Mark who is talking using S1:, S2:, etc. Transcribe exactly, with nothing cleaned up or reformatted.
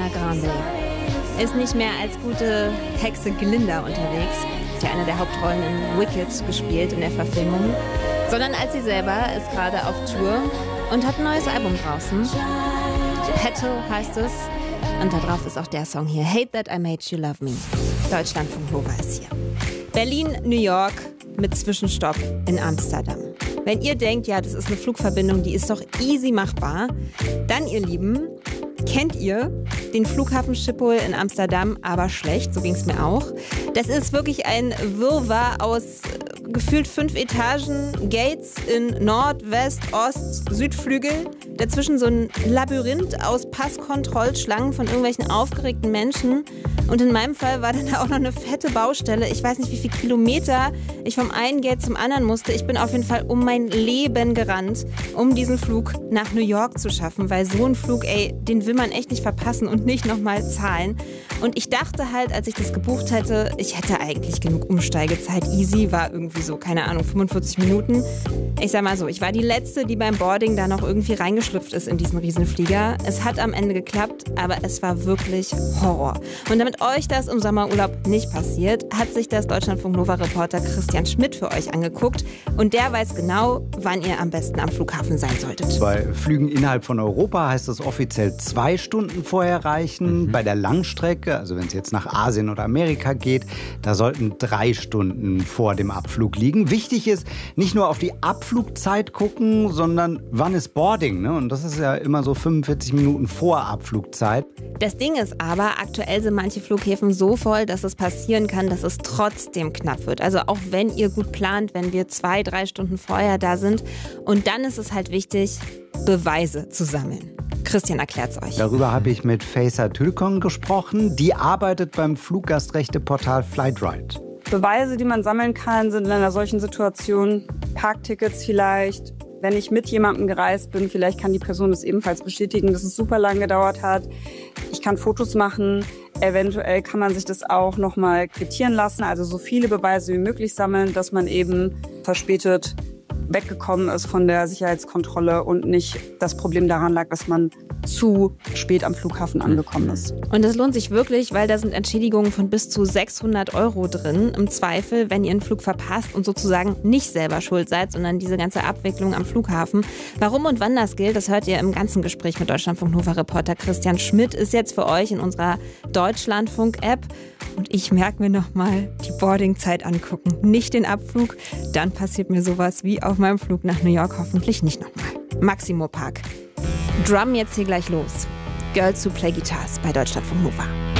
S1: Ariana Grande ist nicht mehr als gute Hexe Glinda unterwegs. Sie hat ja eine der Hauptrollen in Wicked gespielt in der Verfilmung. Sondern als sie selber ist gerade auf Tour und hat ein neues Album draußen. Petal heißt es. Und da drauf ist auch der Song hier. Hate That I Made You Love Me. Deutschlandfunk Nova ist hier. Berlin, New York mit Zwischenstopp in Amsterdam. Wenn ihr denkt, ja, das ist eine Flugverbindung, die ist doch easy machbar, dann, ihr Lieben, kennt ihr den Flughafen Schiphol in Amsterdam, aber schlecht, so ging es mir auch. Das ist wirklich ein Wirrwarr aus äh, gefühlt fünf Etagen, Gates in Nord, West, Ost, Südflügel. Dazwischen so ein Labyrinth aus Passkontrollschlangen von irgendwelchen aufgeregten Menschen. Und in meinem Fall war dann da auch noch eine fette Baustelle. Ich weiß nicht, wie viele Kilometer ich vom einen Gate zum anderen musste. Ich bin auf jeden Fall um mein Leben gerannt, um diesen Flug nach New York zu schaffen. Weil so ein Flug, ey, den will man echt nicht verpassen und nicht nochmal zahlen. Und ich dachte halt, als ich das gebucht hätte, ich hätte eigentlich genug Umsteigezeit. Easy war irgendwie so, keine Ahnung, fünfundvierzig Minuten. Ich sag mal so, ich war die Letzte, die beim Boarding da noch irgendwie reingeschlüpft ist in diesen Riesenflieger. Es hat am Ende geklappt, aber es war wirklich Horror. Und damit euch das im Sommerurlaub nicht passiert, hat sich das Deutschlandfunk-Nova-Reporter Christian Schmidt für euch angeguckt. Und der weiß genau, wann ihr am besten am Flughafen sein solltet.
S2: Bei Flügen innerhalb von Europa heißt es offiziell zwei Stunden vorher reichen. Mhm. Bei der Langstrecke, also wenn es jetzt nach Asien oder Amerika geht, da sollten drei Stunden vor dem Abflug liegen. Wichtig ist, nicht nur auf die Abflugzeit gucken, sondern wann ist Boarding, ne? Und das ist ja immer so fünfundvierzig Minuten vor Abflugzeit.
S1: Das Ding ist aber, aktuell sind manche Flughäfen so voll, dass es passieren kann, dass es trotzdem knapp wird. Also auch wenn ihr gut plant, wenn wir zwei, drei Stunden vorher da sind. Und dann ist es halt wichtig, Beweise zu sammeln. Christian erklärt's euch.
S2: Darüber habe ich mit Feysa Tülkon gesprochen. Die arbeitet beim Fluggastrechteportal Flightride.
S3: Beweise, die man sammeln kann, sind in einer solchen Situation Parktickets vielleicht. Wenn ich mit jemandem gereist bin, vielleicht kann die Person das ebenfalls bestätigen, dass es super lang gedauert hat. Ich kann Fotos machen. Eventuell kann man sich das auch nochmal quittieren lassen. Also so viele Beweise wie möglich sammeln, dass man eben verspätet weggekommen ist von der Sicherheitskontrolle und nicht das Problem daran lag, dass man zu spät am Flughafen angekommen ist.
S1: Und das lohnt sich wirklich, weil da sind Entschädigungen von bis zu sechshundert Euro drin. Im Zweifel, wenn ihr einen Flug verpasst und sozusagen nicht selber schuld seid, sondern diese ganze Abwicklung am Flughafen. Warum und wann das gilt, das hört ihr im ganzen Gespräch mit Deutschlandfunk-Nova-Reporter Christian Schmidt. Ist jetzt für euch in unserer Deutschlandfunk-App. Und ich merke mir nochmal die Boardingzeit angucken. Nicht den Abflug. Dann passiert mir sowas wie auf meinem Flug nach New York hoffentlich nicht nochmal. Maximo Park. Drum jetzt hier gleich los. Girls Who Play Guitars bei Deutschlandfunk Nova.